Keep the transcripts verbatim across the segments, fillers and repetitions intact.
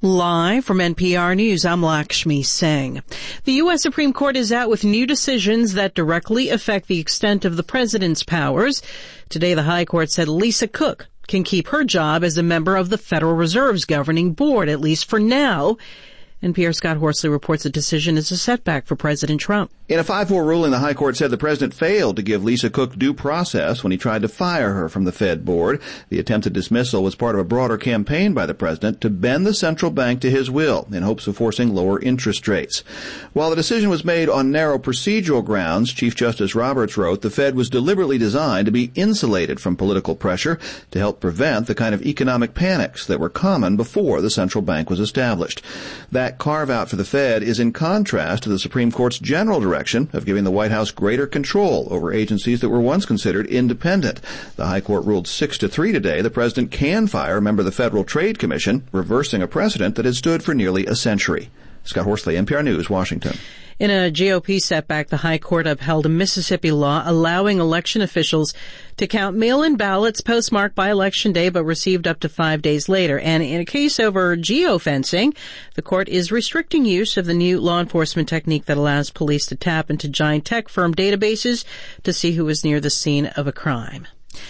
Live from N P R News, I'm Lakshmi Singh. The U S Supreme Court is out with new decisions that directly affect the extent of the president's powers. Today, the High Court said Lisa Cook can keep her job as a member of the Federal Reserve's governing board, at least for now. N P R's Scott Horsley reports the decision is a setback for President Trump. In a five four ruling, the High Court said the president failed to give Lisa Cook due process when he tried to fire her from the Fed board. The attempted dismissal was part of a broader campaign by the president to bend the central bank to his will in hopes of forcing lower interest rates. While the decision was made on narrow procedural grounds, Chief Justice Roberts wrote the Fed was deliberately designed to be insulated from political pressure to help prevent the kind of economic panics that were common before the central bank was established. That carve-out for the Fed is in contrast to the Supreme Court's general direction of giving the White House greater control over agencies that were once considered independent. The High Court ruled six to three today the president can fire a member of the Federal Trade Commission, reversing a precedent that has stood for nearly a century. Scott Horsley, N P R News, Washington. In a G O P setback, the High Court upheld a Mississippi law allowing election officials to count mail-in ballots postmarked by Election Day but received up to five days later. And in a case over geofencing, the court is restricting use of the new law enforcement technique that allows police to tap into giant tech firm databases to see who is near the scene of a crime.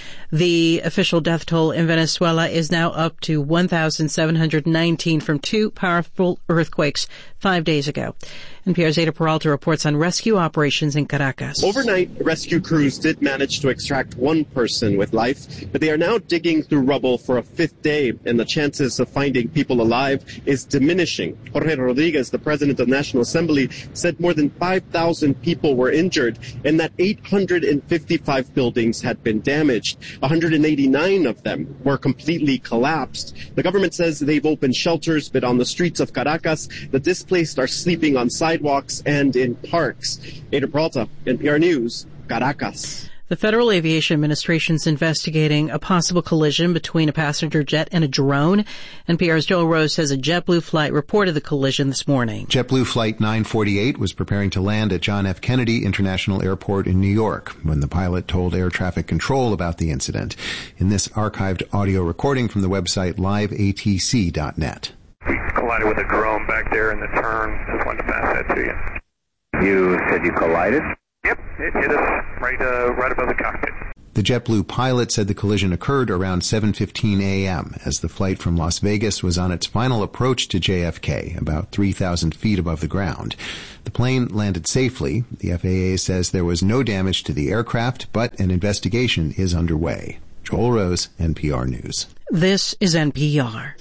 The official death toll in Venezuela is now up to one thousand seven hundred nineteen from two powerful earthquakes five days ago. N P R's Ada Peralta reports on rescue operations in Caracas. Overnight, rescue crews did manage to extract one person with life, but they are now digging through rubble for a fifth day, and the chances of finding people alive is diminishing. Jorge Rodriguez, the president of the National Assembly, said more than five thousand people were injured and that eight hundred fifty-five buildings had been damaged. one hundred eighty-nine of them were completely collapsed. The government says they've opened shelters, but on the streets of Caracas, the displaced are sleeping on sidewalks and in parks. Ada Peralta, N P R News, Caracas. The Federal Aviation Administration is investigating a possible collision between a passenger jet and a drone. N P R's Joel Rose says a JetBlue flight reported the collision this morning. JetBlue Flight nine forty-eight was preparing to land at John F. Kennedy International Airport in New York when the pilot told air traffic control about the incident. In this archived audio recording from the website live A T C dot net. We collided with a drone back there in the turn. Just wanted to pass that to you. You said you collided? Yep, it hit us right, uh, right above the cockpit. The JetBlue pilot said the collision occurred around seven fifteen a.m. as the flight from Las Vegas was on its final approach to J F K, about three thousand feet above the ground. The plane landed safely. The F A A says there was no damage to the aircraft, but an investigation is underway. Joel Rose, N P R News. This is N P R.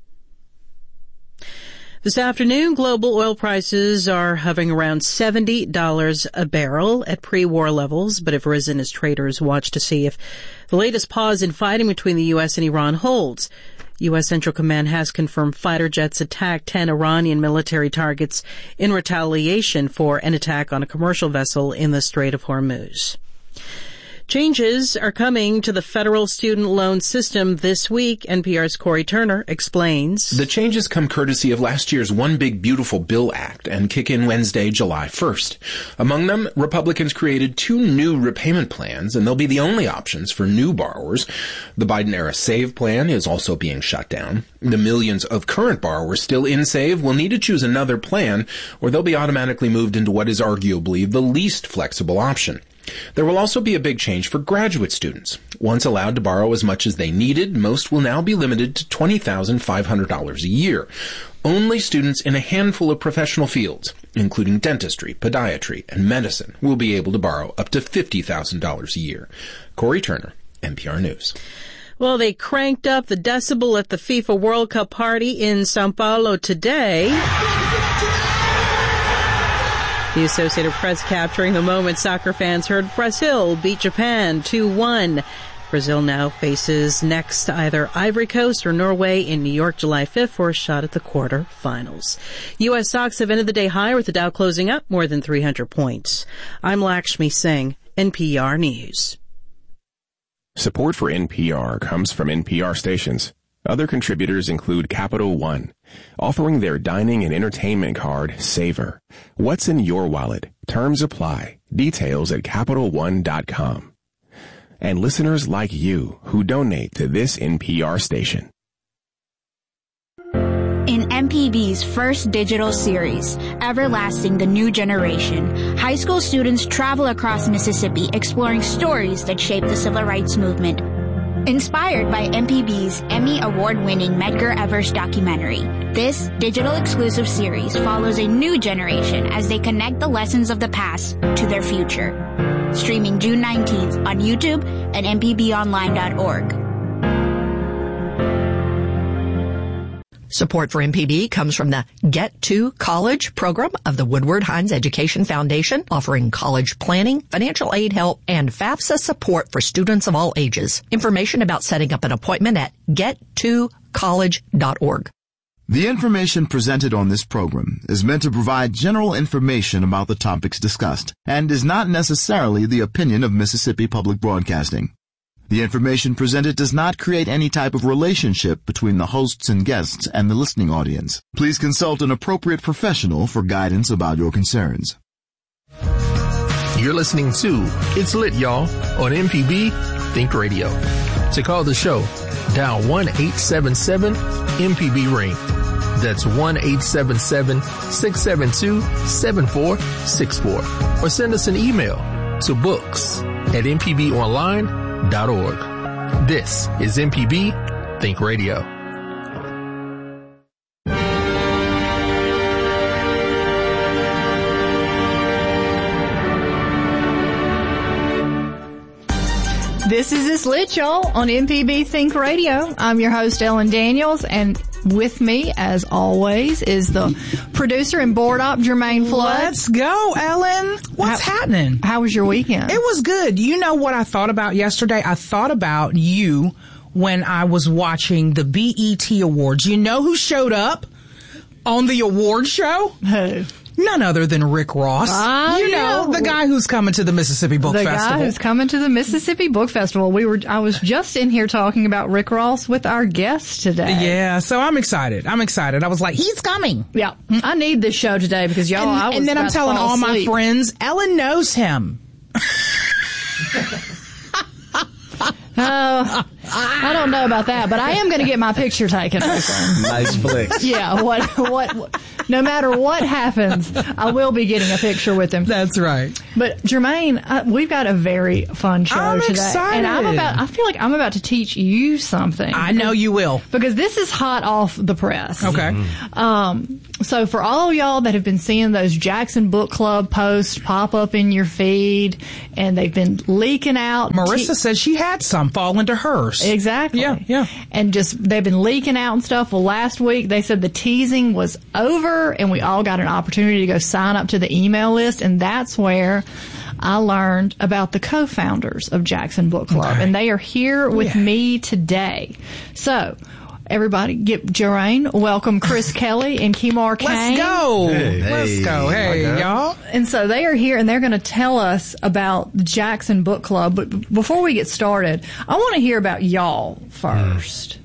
This afternoon, global oil prices are hovering around seventy dollars a barrel at pre-war levels, but have risen as traders watch to see if the latest pause in fighting between the U S and Iran holds. U S Central Command has confirmed fighter jets attacked ten Iranian military targets in retaliation for an attack on a commercial vessel in the Strait of Hormuz. Changes are coming to the federal student loan system this week. N P R's Corey Turner explains. The changes come courtesy of last year's One Big Beautiful Bill Act and kick in Wednesday, July first. Among them, Republicans created two new repayment plans, and they'll be the only options for new borrowers. The Biden-era SAVE plan is also being shut down. The millions of current borrowers still in SAVE will need to choose another plan, or they'll be automatically moved into what is arguably the least flexible option. There will also be a big change for graduate students. Once allowed to borrow as much as they needed, most will now be limited to twenty thousand five hundred dollars a year. Only students in a handful of professional fields, including dentistry, podiatry, and medicine, will be able to borrow up to fifty thousand dollars a year. Corey Turner, N P R News. Well, they cranked up the decibel at the FIFA World Cup party in Sao Paulo today. The Associated Press capturing the moment soccer fans heard Brazil beat Japan two one. Brazil now faces next either Ivory Coast or Norway in New York July fifth for a shot at the quarterfinals. U S stocks have ended the day higher with the Dow closing up more than three hundred points. I'm Lakshmi Singh, N P R News. Support for N P R comes from N P R stations. Other contributors include Capital One, offering their dining and entertainment card, Savor. What's in your wallet? Terms apply. Details at Capital One dot com. And listeners like you who donate to this N P R station. In N P R B's first digital series, Everlasting the New Generation, high school students travel across Mississippi exploring stories that shaped the civil rights movement. Inspired by M P B's Emmy Award-winning Medgar Evers documentary, this digital exclusive series follows a new generation as they connect the lessons of the past to their future. Streaming June nineteenth on YouTube and m p b online dot org. Support for M P B comes from the Get to College program of the Woodward Hines Education Foundation, offering college planning, financial aid help, and FAFSA support for students of all ages. Information about setting up an appointment at get to college dot org. The information presented on this program is meant to provide general information about the topics discussed and is not necessarily the opinion of Mississippi Public Broadcasting. The information presented does not create any type of relationship between the hosts and guests and the listening audience. Please consult an appropriate professional for guidance about your concerns. You're listening to It's Lit, Y'all, on M P B Think Radio. To call the show, dial one eight seven seven M P B ring. That's one eight seven seven, six seven two, seven four six four. Or send us an email to books at m p b online dot org. This is M P B Think Radio. This is It's Lit, y'all, on M P B Think Radio. I'm your host, Ellen Daniels, and with me, as always, is the producer and board op, Jermaine Flood. Let's go, Ellen. What's how, happening? How was your weekend? It was good. You know what I thought about yesterday? I thought about you when I was watching the B E T Awards. You know who showed up on the award show? Who? None other than Rick Ross. Uh, you know, yeah. the guy who's coming to the Mississippi Book the Festival. The guy who's coming to the Mississippi Book Festival. We were, I was just in here talking about Rick Ross with our guest today. Yeah, so I'm excited. I'm excited. I was like, he's coming. Yeah. I need this show today because y'all, and, I was And then I'm telling all asleep. my friends, Ellen knows him. Uh, I don't know about that, but I am going to get my picture taken with him. Nice flick. Yeah, what, what, what, no matter what happens, I will be getting a picture with him. That's right. But Jermaine, uh, we've got a very fun show I'm today. excited. And I'm about, I feel like I'm about to teach you something. I know you will. Because this is hot off the press. Okay. Mm-hmm. Um, so for all of y'all that have been seeing those Jackson Book Club posts pop up in your feed, and they've been leaking out. Marissa te- said she had some fall into hers. Exactly. Yeah, yeah. And just, they've been leaking out and stuff. Well, last week they said the teasing was over and we all got an opportunity to go sign up to the email list, and that's where I learned about the co-founders of Jackson Book Club. Okay. And they are here with yeah. me today. So, everybody, get Jermaine, welcome Chris Kelly and Kimar Kane. Let's go. Hey, Let's hey, go. Hey, okay. y'all. And so they are here and they're going to tell us about the Jackson Book Club. But before we get started, I want to hear about y'all first. Mm.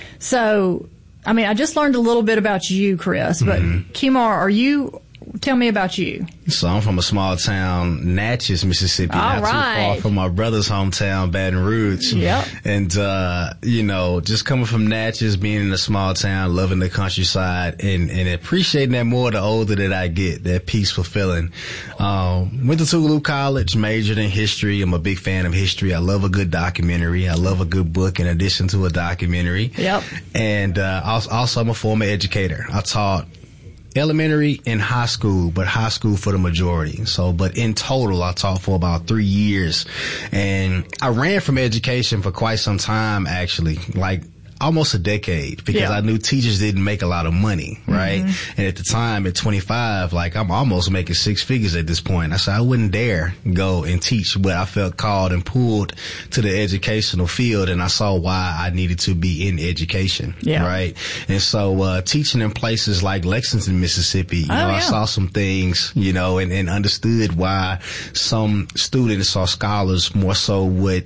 So, I mean, I just learned a little bit about you, Chris, but mm-hmm. Kimar, are you, tell me about you. So I'm from a small town, Natchez, Mississippi, All not right. too far from my brother's hometown, Baton Rouge. Yep. And, uh, you know, just coming from Natchez, being in a small town, loving the countryside, and, and appreciating that more the older that I get, that peaceful feeling. Um, went to Tougaloo College, majored in history. I'm a big fan of history. I love a good documentary. I love a good book in addition to a documentary. Yep. And, uh, also, also I'm a former educator. I taught elementary and high school, but high school for the majority. So, but in total, I taught for about three years. And I ran from education for quite some time, actually, like almost a decade, because yeah. I knew teachers didn't make a lot of money, right? Mm-hmm. And at the time, at twenty-five, like I'm almost making six figures at this point. I said I wouldn't dare go and teach, but I felt called and pulled to the educational field, and I saw why I needed to be in education, yeah. right? And so uh teaching in places like Lexington, Mississippi, you oh, know, yeah. I saw some things, you know, and, and understood why some students or scholars more so would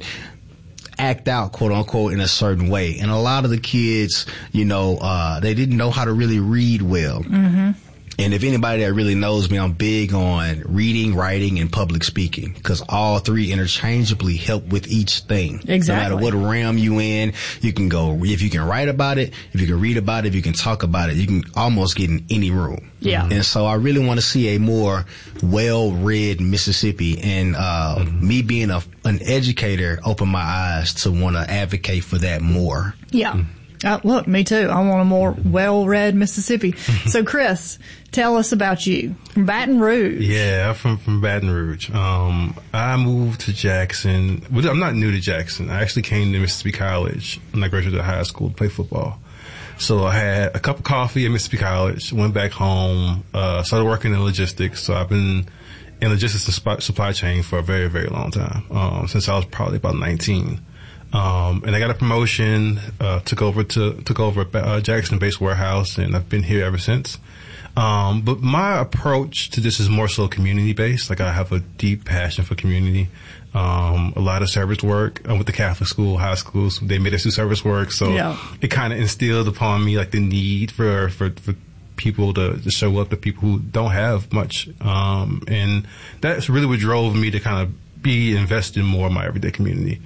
act out, quote unquote, in a certain way. And a lot of the kids, you know, uh, they didn't know how to really read well. Mm-hmm. And if anybody that really knows me, I'm big on reading, writing, and public speaking, because all three interchangeably help with each thing. Exactly. No matter what realm you in, you can go, if you can write about it, if you can read about it, if you can talk about it, you can almost get in any room. Yeah. And so I really want to see a more well-read Mississippi, and uh, mm-hmm. me being a, an educator opened my eyes to want to advocate for that more. Yeah. Mm-hmm. Uh, look, me too. I want a more well-read Mississippi. So, Chris, tell us about you. From Baton Rouge. Yeah, I'm from, from Baton Rouge. Um, I moved to Jackson. Well, I'm not new to Jackson. I actually came to Mississippi College when I graduated high school to play football. So I had a cup of coffee at Mississippi College, went back home, uh, started working in logistics. So I've been in logistics and supply chain for a very, very long time, um, since I was probably about nineteen. Um, and I got a promotion, uh, took over to, took over a uh, Jackson-based warehouse, and I've been here ever since. Um, but my approach to this is more so community-based. Like, I have a deep passion for community. Um, a lot of service work. I went to Catholic school, high schools. They made us do service work. So yeah. It kind of instilled upon me, like, the need for, for, for people to, to show up to people who don't have much. Um, and that's really what drove me to kind of be invested more in my everyday community.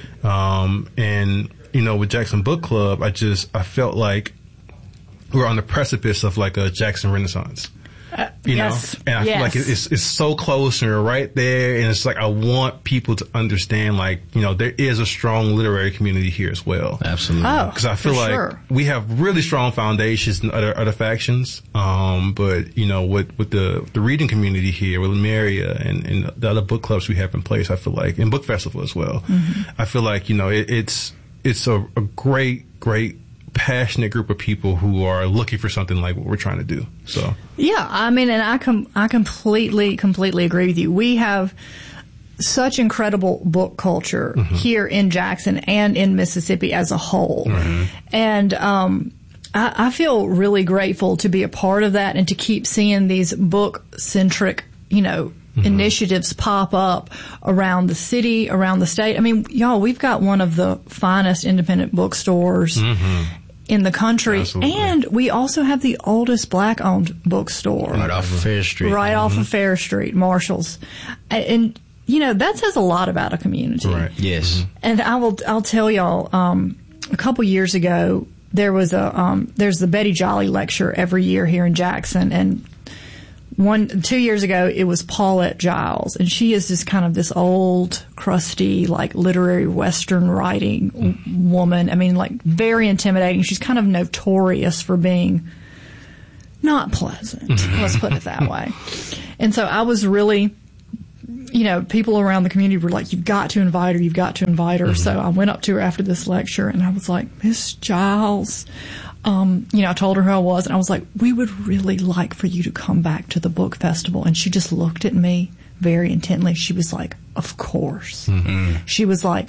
Um, and, you know, with Jackson Book Club, I just, I felt like we're on the precipice of like a Jackson Renaissance. Uh, you yes. know, and I yes. feel like it's it's so close and we're right there, and it's like I want people to understand, like, you know, there is a strong literary community here as well. Absolutely. Oh, because I feel like sure. we have really strong foundations in other other factions, um, but you know, with with the the reading community here, with Lemuria and, and the other book clubs we have in place, I feel like, and book festival as well. Mm-hmm. I feel like, you know, it, it's it's a, a great great. passionate group of people who are looking for something like what we're trying to do. So yeah, I mean, and I com- I completely completely agree with you. We have such incredible book culture mm-hmm. here in Jackson and in Mississippi as a whole, mm-hmm. and um, I, I feel really grateful to be a part of that and to keep seeing these book centric, you know. Mm-hmm. initiatives pop up around the city, around the state. I mean, y'all, we've got one of the finest independent bookstores mm-hmm. in the country. Absolutely. And we also have the oldest black-owned bookstore. Right off of Fair Street. Right mm-hmm. off of Fair Street, Marshall's. And, you know, that says a lot about a community. Right. Yes. Mm-hmm. And I will, I'll tell y'all, um, a couple years ago, there was a, um, there's the Betty Jolly lecture every year here in Jackson, and One, two years ago, it was Paulette Giles, and she is just kind of this old, crusty, like literary Western writing mm. woman. I mean, like very intimidating. She's kind of notorious for being not pleasant. Let's put it that way. And so I was really, you know, people around the community were like, you've got to invite her, you've got to invite her. Mm-hmm. So I went up to her after this lecture, and I was like, Miss Giles, Um, you know, I told her who I was, and I was like, we would really like for you to come back to the book festival. And she just looked at me very intently. She was like, of course. Mm-hmm. She was like,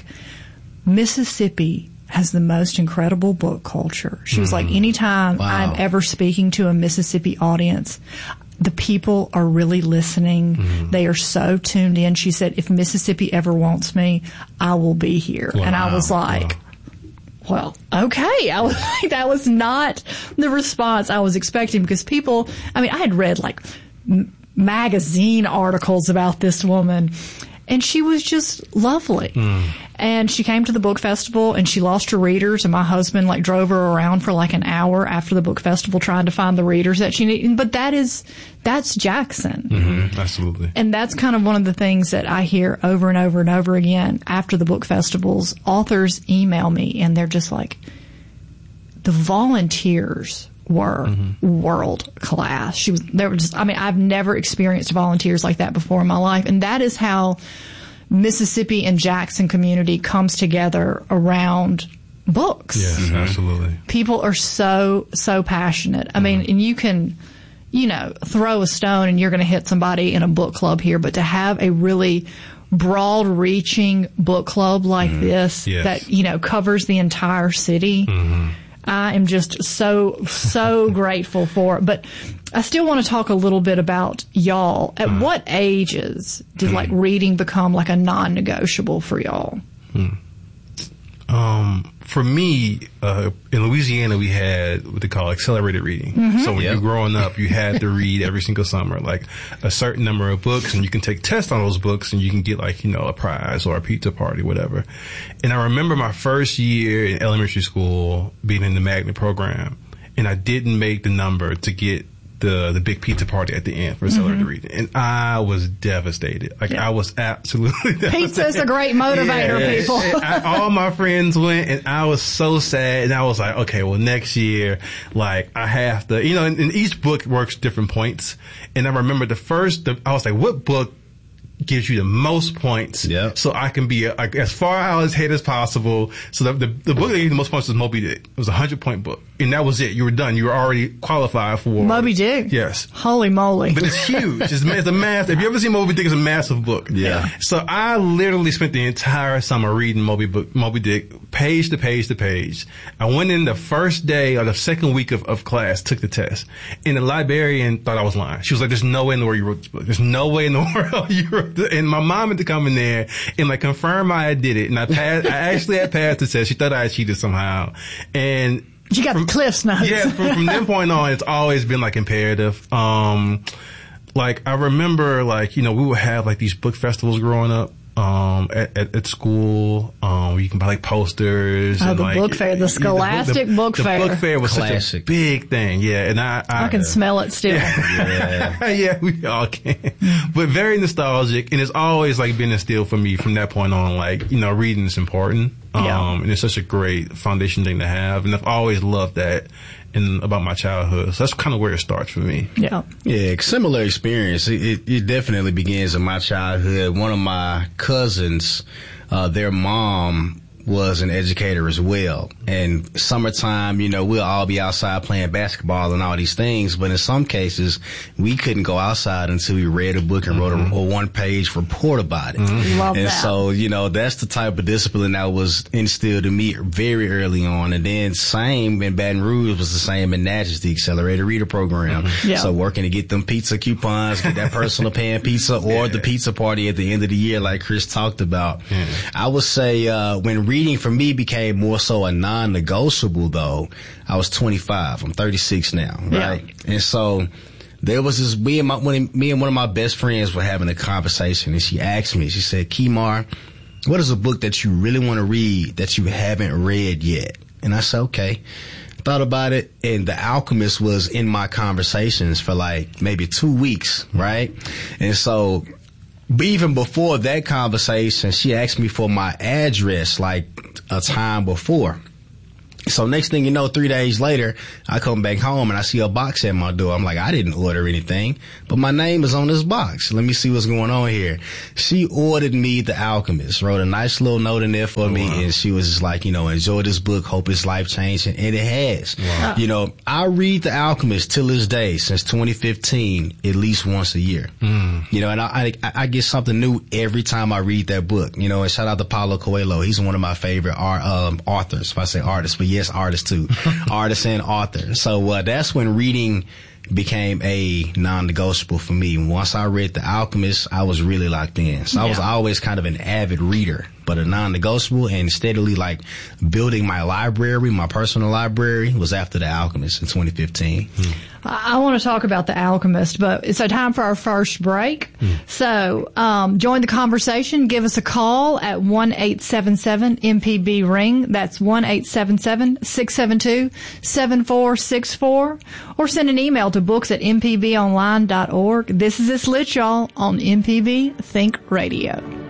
Mississippi has the most incredible book culture. She mm-hmm. was like, anytime wow. I'm ever speaking to a Mississippi audience, the people are really listening. Mm-hmm. They are so tuned in. She said, if Mississippi ever wants me, I will be here. Wow. And I was like, wow. Well, okay. I was like, that was not the response I was expecting, because people, I mean, I had read like m- magazine articles about this woman, and she was just lovely. Mm. And she came to the book festival, and she lost her readers, and my husband like drove her around for like an hour after the book festival trying to find the readers that she needed. But that is, that's Jackson. Mm-hmm. Absolutely. And that's kind of one of the things that I hear over and over and over again after the book festivals. Authors email me, and they're just like, the volunteers were mm-hmm. world class. She was, they were just, I mean, I've never experienced volunteers like that before in my life. And that is how Mississippi and Jackson community comes together around books. Yes, mm-hmm. absolutely. People are so, so passionate. I mean, mm-hmm. and you can, you know, throw a stone and you're going to hit somebody in a book club here, but to have a really broad reaching book club like mm-hmm. this yes. that, you know, covers the entire city, mm-hmm. I am just so, so grateful for it. But I still want to talk a little bit about y'all. At uh, what ages did like reading become like a non-negotiable for y'all? Hmm. Um, for me, uh, in Louisiana, we had what they call accelerated reading. Mm-hmm. So when Yep. you're growing up, you had to read every single summer, like a certain number of books, and you can take tests on those books, and you can get like, you know, a prize or a pizza party, whatever. And I remember my first year in elementary school being in the magnet program, and I didn't make the number to get the the big pizza party at the end for accelerated Mm-hmm. reading, and I was devastated. Like Yeah. I was absolutely devastated. Pizza's a great motivator, Yeah. people. And I, all my friends went, and I was so sad. And I was like, okay, well, next year, like I have to, you know. And, and each book works different points. And I remember the first, the, I was like, what book gives you the most points, yeah. so I can be like as far out as ahead as possible. So the, the the book that gave you the most points was Moby Dick. It was a hundred point book, and that was it. You were done. You were already qualified for Moby Dick. Yes. Holy moly! But it's huge. It's, it's a massive. If you ever seen Moby Dick, it's a massive book. Yeah. So I literally spent the entire summer reading Moby book, Moby Dick, page to page to page. I went in the first day or the second week of, of class, took the test, and the librarian thought I was lying. She was like, "There's no way in the world you wrote this book. There's no way in the world you wrote." And my mom had to come in there and like confirm I did it, and I passed. I actually had passed the test. She thought I had cheated somehow, and you got from, the Cliff's notes. Yeah, from, from that point on, it's always been like imperative. Um, like I remember, like you know, we would have like these book festivals growing up. Um, at, at, at school, um, you can buy like posters. Oh, and, the like, book fair, the Scholastic the, Book the Fair. The book fair was Classic. such a big thing, yeah. And I, I, I can smell it still. Yeah. yeah, we all can. But very nostalgic, and it's always like been instilled for me from that point on. Like you know, reading is important, um, Yeah. and it's such a great foundation thing to have. And I've always loved that. In about my childhood, so that's kind of where it starts for me. Yeah, yeah, similar experience. It, it, it definitely begins in my childhood. One of my cousins, uh, their mom was an educator as well. And summertime, you know, we'll all be outside playing basketball and all these things, but in some cases, we couldn't go outside until we read a book and mm-hmm. wrote a, a one-page report about it. Mm-hmm. Love and that. so, you know, that's the type of discipline that was instilled in me very early on. And then same in Baton Rouge was the same in Natchez, the Accelerated Reader Program. Mm-hmm. Yeah. So working to get them pizza coupons, get that personal pan pizza or yeah. the pizza party at the end of the year like Chris talked about. Yeah. I would say, uh, when reading for me became more so a non-negotiable though, I was twenty-five. I'm thirty-six now, right? Yeah. And so there was this, me and my, one, me and one of my best friends were having a conversation, and she asked me, she said, Kemar, what is a book that you really want to read that you haven't read yet? And I said, okay. Thought about it, and The Alchemist was in my conversations for like maybe two weeks, right? And so even before that conversation, she asked me for my address like a time before. So next thing you know, three days later, I come back home and I see a box at my door. I'm like, I didn't order anything, but my name is on this box. Let me see what's going on here. She ordered me The Alchemist, wrote a nice little note in there for oh, me, wow. and she was just like, you know, enjoy this book, hope it's life changing, and it has. Wow. You know, I read The Alchemist till this day since twenty fifteen, at least once a year. Mm. You know, and I, I I get something new every time I read that book. You know, and shout out to Paulo Coelho. He's one of my favorite art, um, authors. If I say artists, but yeah. Yes, artist too. Artist and author. So uh, that's when reading became a non-negotiable for me. Once I read The Alchemist, I was really locked in. So yeah. I was always kind of an avid reader, but a non-negotiable, and steadily like building my library, my personal library, was after The Alchemist in twenty fifteen. Hmm. I want to talk about The Alchemist, but it's a time for our first break. Hmm. So um, join the conversation. Give us a call at one eight seven seven M P B ring. That's one eight seven seven six seven two seven four six four. Or send an email to books at m p b online dot org. This is It's Lit, y'all, on M P B Think Radio.